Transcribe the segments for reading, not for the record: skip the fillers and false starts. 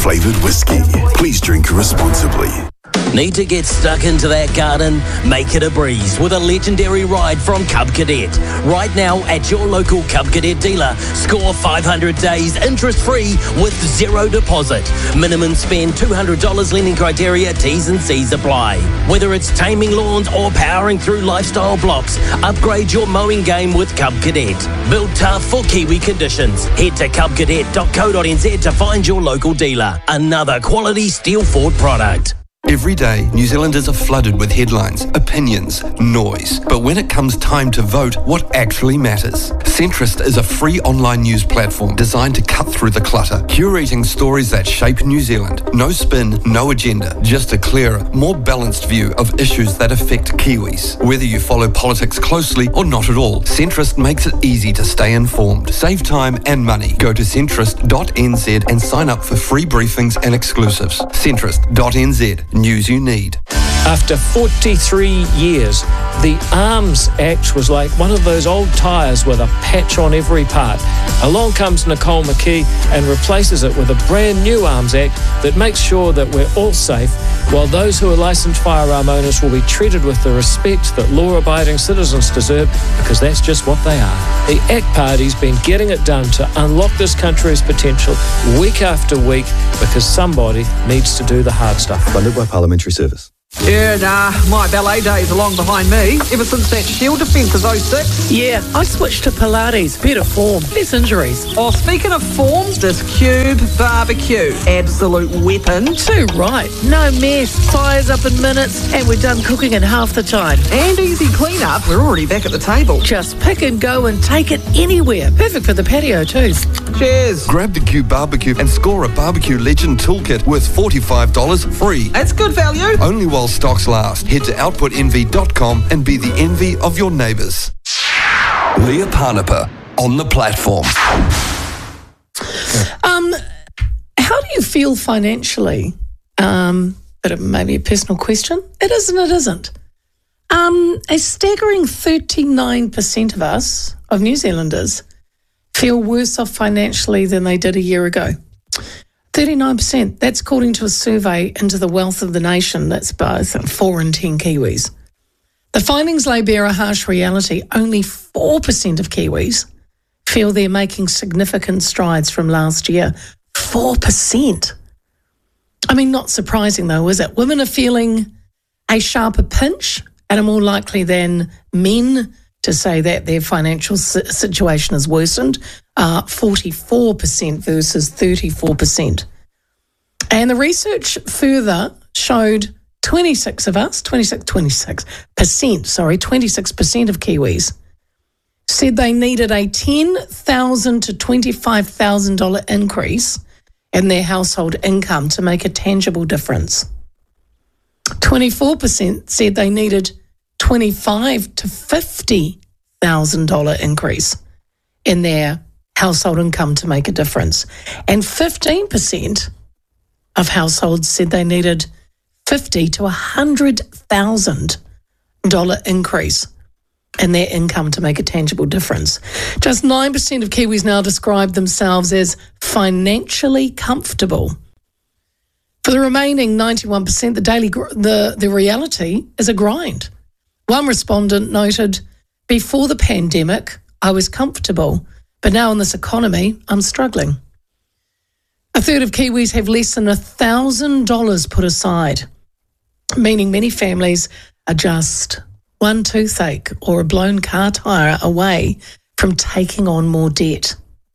flavoured whiskey. Please drink responsibly. Need to get stuck into that garden? Make it a breeze with a legendary ride from Cub Cadet. Right now at your local Cub Cadet dealer, score 500 days interest-free with zero deposit. Minimum spend $200 lending criteria, T's and C's apply. Whether it's taming lawns or powering through lifestyle blocks, upgrade your mowing game with Cub Cadet. Built tough for Kiwi conditions. Head to cubcadet.co.nz to find your local dealer. Another quality Steel Ford product. Every day, New Zealanders are flooded with headlines, opinions, noise. But when it comes time to vote, what actually matters? Centrist is a free online news platform designed to cut through the clutter, curating stories that shape New Zealand. No spin, no agenda, just a clearer, more balanced view of issues that affect Kiwis. Whether you follow politics closely or not at all, Centrist makes it easy to stay informed. Save time and money. Go to centrist.nz and sign up for free briefings and exclusives. Centrist.nz. News you need. After 43 years, the Arms Act was like one of those old tyres with a patch on every part. Along comes Nicole McKee and replaces it with a brand new Arms Act that makes sure that we're all safe, while those who are licensed firearm owners will be treated with the respect that law-abiding citizens deserve, because that's just what they are. The ACT Party's been getting it done to unlock this country's potential week after week, because somebody needs to do the hard stuff. Funded by Parliamentary Service. Yeah, nah, my ballet days are long behind me. Ever since that Shield defence of 06. Yeah, I switched to Pilates. Better form, less injuries. Oh, speaking of form, this Cube barbecue. Absolute weapon. Too right. No mess. Fires up in minutes, and we're done cooking in half the time. And easy clean-up. We're already back at the table. Just pick and go and take it anywhere. Perfect for the patio too. Cheers. Grab the Cube barbecue and score a barbecue legend toolkit worth $45 free. That's good value. Only while stocks last. Head to outputenvy.com and be the envy of your neighbours. Leah Parnapa on the platform. How do you feel financially? But it may be a personal question. It is and it isn't. A staggering 39% of us, of New Zealanders, feel worse off financially than they did a year ago. 39%. That's according to a survey into the wealth of the nation. That's by 4 in 10 Kiwis. The findings lay bare a harsh reality. Only 4% of Kiwis feel they're making significant strides from last year. 4%. I mean, not surprising though, is it? Women are feeling a sharper pinch and are more likely than men to say that their financial situation has worsened, 44% versus 34%. And the research further showed 26% of Kiwis said they needed a $10,000 to $25,000 increase in their household income to make a tangible difference. 24% said they needed $25,000 to $50,000 increase in their household income to make a difference. And 15% of households said they needed $50,000 to $100,000 increase in their income to make a tangible difference. Just 9% of Kiwis now describe themselves as financially comfortable. For the remaining 91%, the reality is a grind. One respondent noted, before the pandemic, I was comfortable, but now in this economy, I'm struggling. A third of Kiwis have less than $1,000 put aside, meaning many families are just one toothache or a blown car tyre away from taking on more debt.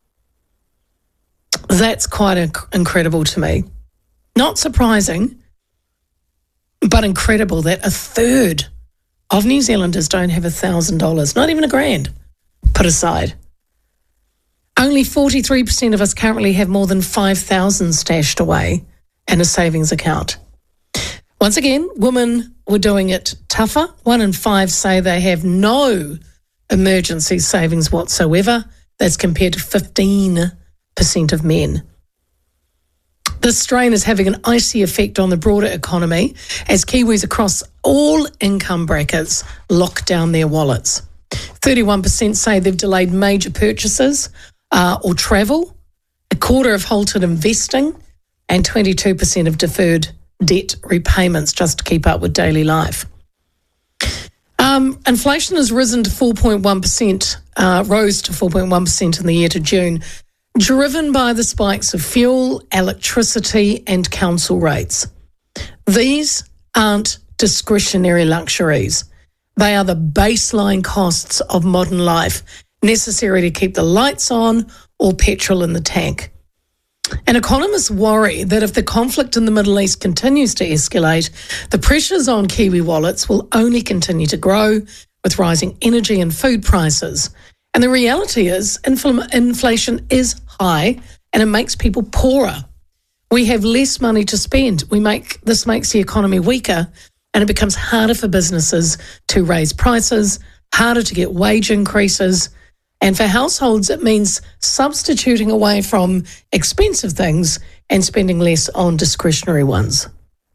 That's quite incredible to me. Not surprising, but incredible that a third of New Zealanders don't have $1,000, not even $1,000, put aside. Only 43% of us currently have more than $5,000 stashed away in a savings account. Once again, women were doing it tougher. 1 in 5 say they have no emergency savings whatsoever. That's compared to 15% of men. This strain is having an icy effect on the broader economy as Kiwis across all income brackets lock down their wallets. 31% say they've delayed major purchases or travel. A quarter have halted investing. and 22% of deferred debt repayments just to keep up with daily life. Inflation has risen to 4.1%, rose to 4.1% in the year to June, driven by the spikes of fuel, electricity and council rates. These aren't discretionary luxuries. They are the baseline costs of modern life, necessary to keep the lights on or petrol in the tank. And economists worry that if the conflict in the Middle East continues to escalate, the pressures on Kiwi wallets will only continue to grow with rising energy and food prices. And the reality is inflation is high and it makes people poorer. We have less money to spend. This makes the economy weaker and it becomes harder for businesses to raise prices, harder to get wage increases. And for households, it means substituting away from expensive things and spending less on discretionary ones.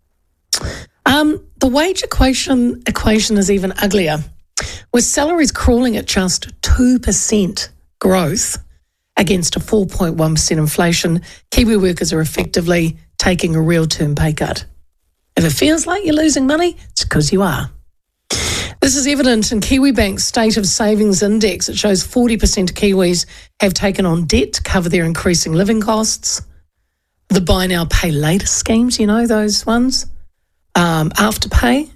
The wage equation is even uglier. With salaries crawling at just 2% growth against a 4.1% inflation, Kiwi workers are effectively taking a real-term pay cut. If it feels like you're losing money, it's because you are. This is evident in Kiwibank's State of Savings Index. It shows 40% of Kiwis have taken on debt to cover their increasing living costs. The buy now, pay later schemes, you know, those ones. Afterpay,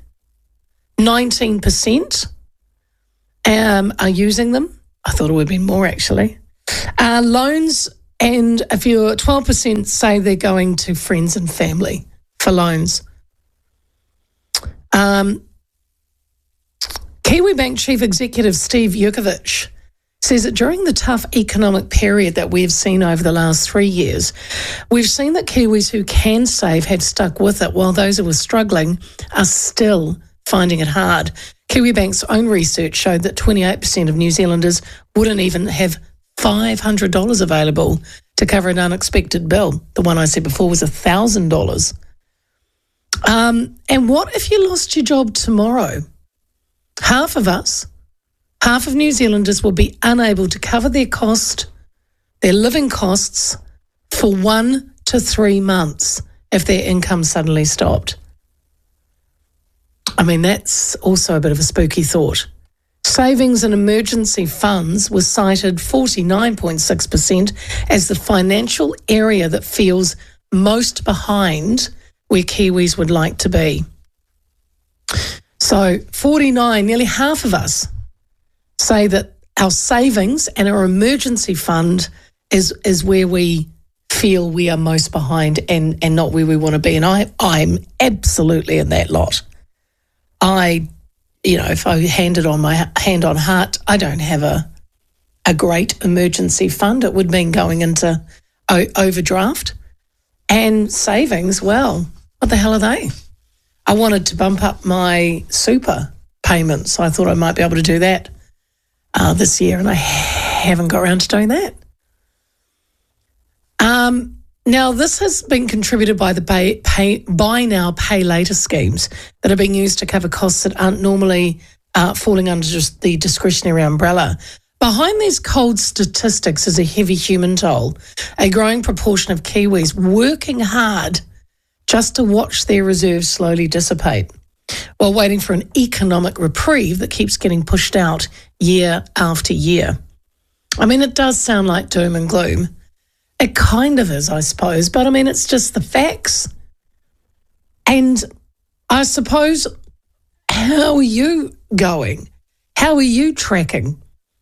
19% are using them. I thought it would be more, actually. Loans, and if you're 12% say they're going to friends and family for loans. Kiwibank Chief Executive Steve Jurkovic says that during the tough economic period that we've seen over the last 3 years, we've seen that Kiwis who can save have stuck with it, while those who are struggling are still finding it hard. Kiwibank's own research showed that 28% of New Zealanders wouldn't even have $500 available to cover an unexpected bill. The one I said before was $1,000. And what if you lost your job tomorrow? Half of New Zealanders will be unable to cover their living costs for 1 to 3 months if their income suddenly stopped. I mean, that's also a bit of a spooky thought. Savings and emergency funds was cited 49.6% as the financial area that feels most behind where Kiwis would like to be. So 49, nearly half of us say that our savings and our emergency fund is where we feel we are most behind and not where we want to be. And I'm absolutely in that lot. If I hand on heart, I don't have a great emergency fund. It would mean going into overdraft. And savings, well, what the hell are they? I wanted to bump up my super payments, so I thought I might be able to do that this year, and I haven't got around to doing that. Now, this has been contributed by the buy now, pay later schemes that are being used to cover costs that aren't normally falling under just the discretionary umbrella. Behind these cold statistics is a heavy human toll, a growing proportion of Kiwis working hard just to watch their reserves slowly dissipate while waiting for an economic reprieve that keeps getting pushed out year after year. I mean, it does sound like doom and gloom. It kind of is, I suppose, but I mean, it's just the facts. And I suppose, how are you going? How are you tracking?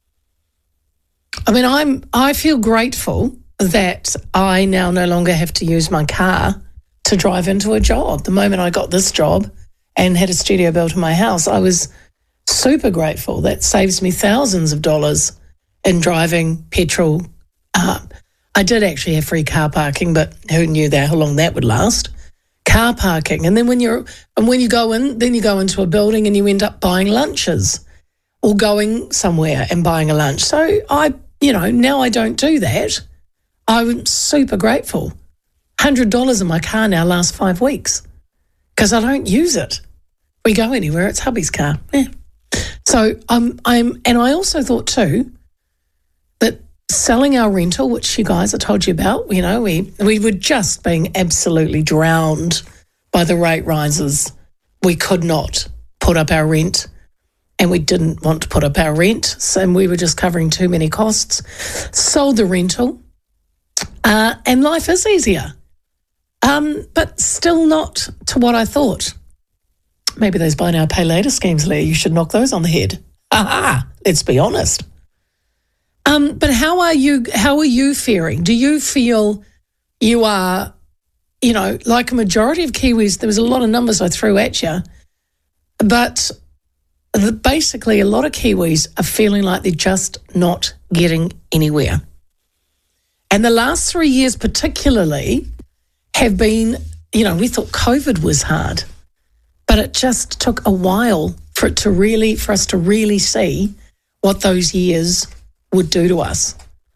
I mean, I feel grateful that I now no longer have to use my car to drive into a job. The moment I got this job and had a studio built in my house, I was super grateful. That saves me thousands of dollars in driving, petrol. I did actually have free car parking, but who knew how long that would last? Car parking. And then when you go in, then you go into a building and you end up buying lunches or going somewhere and buying a lunch. So now I don't do that. I'm super grateful. $100 in my car now lasts 5 weeks because I don't use it. We go anywhere, it's hubby's car. Yeah. So and I also thought too that selling our rental, which you guys, I told you about, we were just being absolutely drowned by the rate rises. We could not put up our rent, and we didn't want to put up our rent, so we were just covering too many costs. Sold the rental, and life is easier, but still not to what I thought. Maybe those buy now, pay later schemes, Leah, you should knock those on the head. Let's be honest. But how are you faring? Do you feel you are, like a majority of Kiwis? There was a lot of numbers I threw at you, but basically a lot of Kiwis are feeling like they're just not getting anywhere. And the last 3 years particularly have been, we thought COVID was hard, but it just took a while for us to really see what those years would do to us.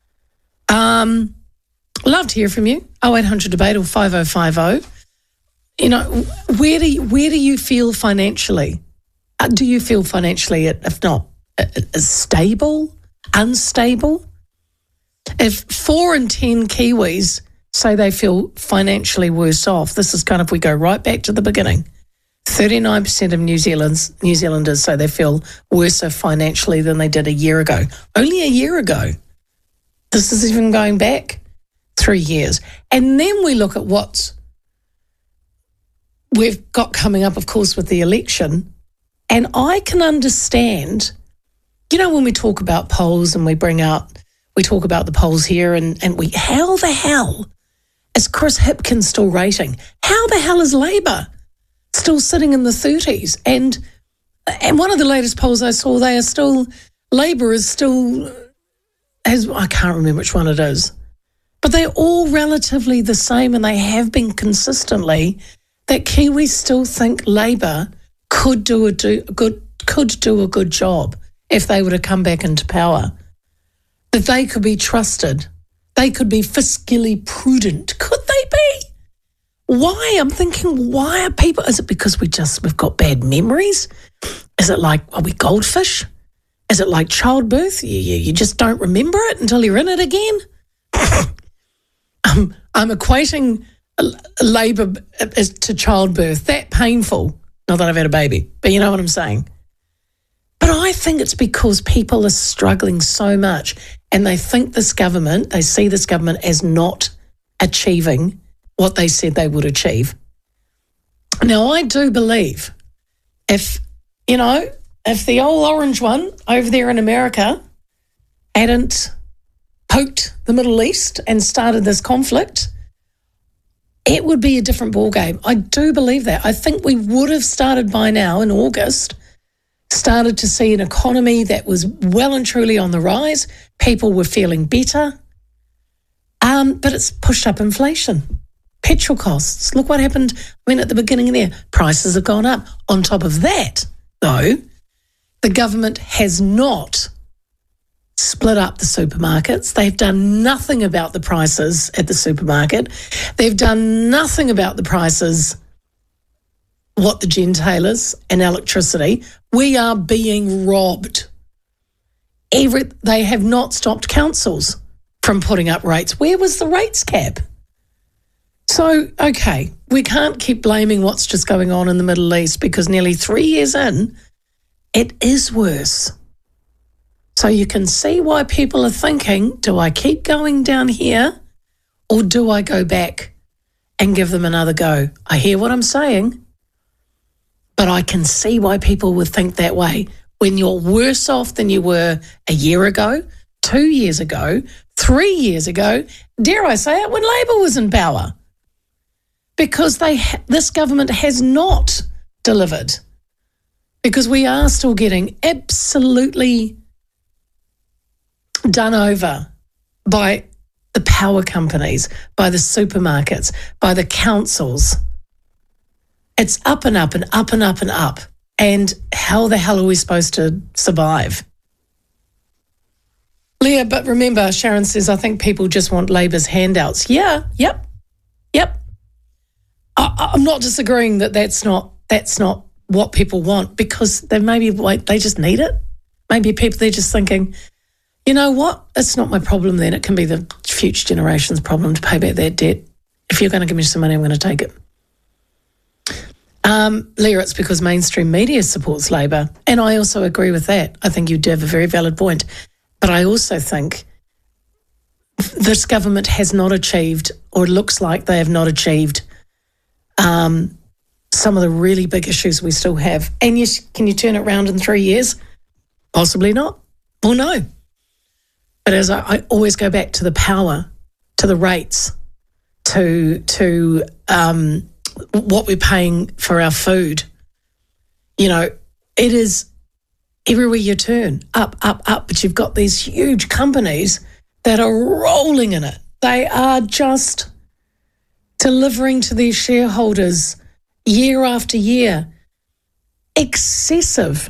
Love to hear from you. 0800 debate or 5050. Where do you feel financially? Do you feel financially, if not stable, unstable? If 4 in 10 Kiwis say they feel financially worse off, this is kind of, we go right back to the beginning. 39% of New Zealanders say they feel worse off financially than they did a year ago. Only a year ago. This is even going back 3 years. And then we look at what we've got coming up, of course, with the election. And I can understand, when we talk about polls and we talk about the polls here and how the hell is Chris Hipkins still rating? How the hell is Labour still sitting in the 30s? And one of the latest polls I saw, Labour is still, I can't remember which one it is, but they're all relatively the same, and they have been consistently, that Kiwis still think Labour could do a good job if they were to come back into power, that they could be trusted, they could be fiscally prudent. Could they be? Why? I'm thinking, why are people, is it because we've got bad memories? Is it like, are we goldfish? Is it like childbirth? You just don't remember it until you're in it again? I'm equating Labour to childbirth, that painful. Not that I've had a baby, but you know what I'm saying. But I think it's because people are struggling so much, and they think they see this government as not achieving what they said they would achieve. Now, I do believe if the old orange one over there in America hadn't poked the Middle East and started this conflict, it would be a different ballgame. I do believe that. I think we would have started by now in August, started to see an economy that was well and truly on the rise. People were feeling better. But it's pushed up inflation. Petrol costs. Look what happened at the beginning of the year. Prices have gone up. On top of that, though, the government has not split up the supermarkets. They've done nothing about the prices at the supermarket. They've done nothing about the prices, what the gentailers and electricity. We are being robbed. They have not stopped councils from putting up rates. Where was the rates cap? So, okay, we can't keep blaming what's just going on in the Middle East, because nearly 3 years in, it is worse. So you can see why people are thinking, do I keep going down here or do I go back and give them another go? I hear what I'm saying, but I can see why people would think that way. When you're worse off than you were a year ago, 2 years ago, 3 years ago, dare I say it, when Labour was in power. Because this government has not delivered. Because we are still getting absolutely done over by the power companies, by the supermarkets, by the councils. It's up and up and up and up and up. And how the hell are we supposed to survive? Leah, but remember, Sharon says, I think people just want Labour's handouts. Yeah, yep. I'm not disagreeing that that's not what people want, because they just need it. Maybe they're just thinking, You know what? It's not my problem then. It can be the future generation's problem to pay back that debt. If you're going to give me some money, I'm going to take it. Leah, it's because mainstream media supports Labor. And I also agree with that. I think you do have a very valid point. But I also think this government has not achieved, or it looks like they have not achieved, some of the really big issues we still have. And yes, can you turn it around in 3 years? Possibly not. Well, no. But as I always go back to the power, to the rates, to what we're paying for our food. You know, it is everywhere you turn, up, up, up. But you've got these huge companies that are rolling in it. They are just delivering to their shareholders year after year excessive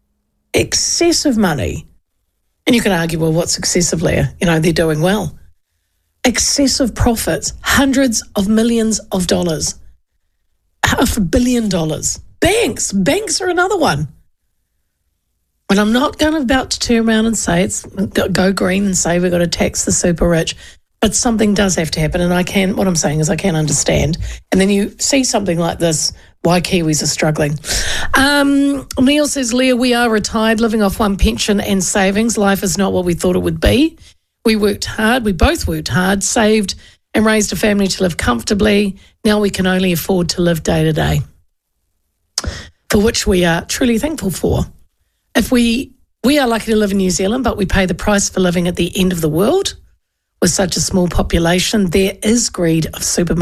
money. And you can argue, well, what's excessive, Leah? You know, they're doing well. Excessive profits, hundreds of millions of dollars, $500 million. Banks are another one. And I'm not about to turn around and say go green and say we've got to tax the super rich, but something does have to happen. And what I'm saying is I can understand. And then you see something like this, why Kiwis are struggling. Neil says, Leah, we are retired, living off one pension and savings. Life is not what we thought it would be. We worked hard. We both worked hard, saved and raised a family to live comfortably. Now we can only afford to live day to day, for which we are truly thankful for. If we are lucky to live in New Zealand, but we pay the price for living at the end of the world with such a small population. There is greed of supermarkets